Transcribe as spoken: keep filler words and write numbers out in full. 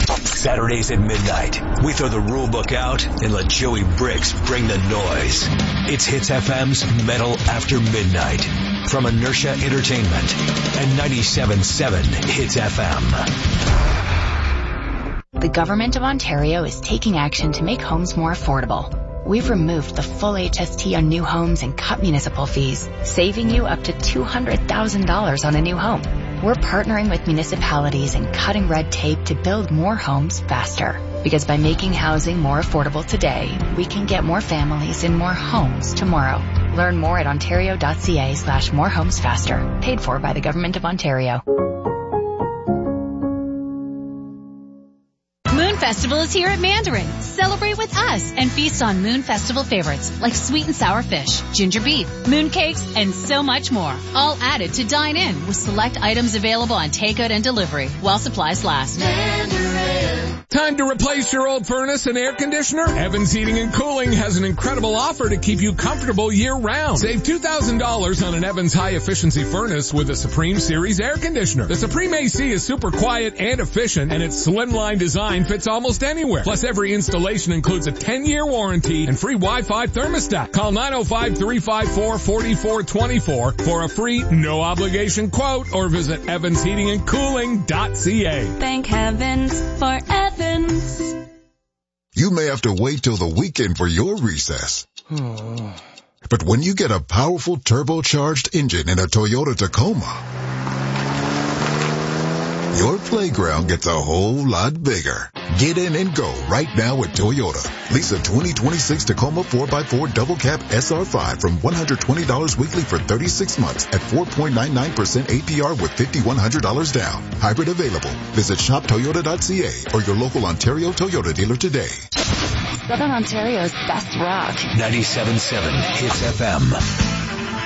Saturdays at midnight, we throw the rule book out and let Joey Bricks bring the noise. It's Hits F M's Metal After Midnight from Inertia Entertainment and ninety-seven point seven Hits F M. The Government of Ontario is taking action to make homes more affordable. We've removed the full H S T on new homes and cut municipal fees, saving you up to two hundred thousand dollars on a new home. We're partnering with municipalities and cutting red tape to build more homes faster. Because by making housing more affordable today, we can get more families in more homes tomorrow. Learn more at ontario.ca slash more homes faster. Paid for by the Government of Ontario. Moon Festival is here at Mandarin. Celebrate with us and feast on Moon Festival favorites like sweet and sour fish, ginger beef, moon cakes, and so much more. All added to dine in with select items available on takeout and delivery while supplies last. Mandarin. Time to replace your old furnace and air conditioner? Evans Heating and Cooling has an incredible offer to keep you comfortable year-round. Save two thousand dollars on an Evans high-efficiency furnace with a Supreme Series air conditioner. The Supreme A C is super quiet and efficient, and its slimline design fits almost anywhere. Plus, every installation includes a ten-year warranty and free Wi-Fi thermostat. Call nine oh five, three five four, four four two four for a free, no-obligation quote or visit evans heating and cooling dot c a. Thank heavens for Evans. You may have to wait till the weekend for your recess. But when you get a powerful turbocharged engine in a Toyota Tacoma, your playground gets a whole lot bigger. Get in and go right now at Toyota. Lease a twenty twenty-six Tacoma four by four Double Cab S R five from one hundred twenty dollars weekly for thirty-six months at four point nine nine percent A P R with five thousand one hundred dollars down. Hybrid available. Visit shop toyota dot c a or your local Ontario Toyota dealer today. Southern Ontario's best rock. ninety-seven point seven Hits F M.